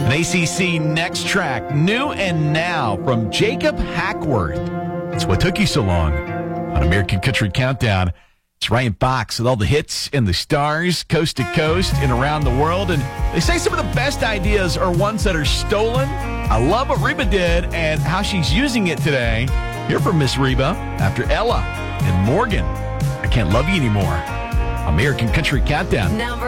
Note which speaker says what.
Speaker 1: An ACC Next Track, new and now, from Jacob Hackworth. It's What Took You So Long on American Country Countdown. It's Ryan Fox with all the hits and the stars, coast to coast and around the world. And they say some of the best ideas are ones that are stolen. I love what Reba did and how she's using it today. Hear from Miss Reba after Ella and Morgan. I Can't Love You Anymore. American Country Countdown.
Speaker 2: Number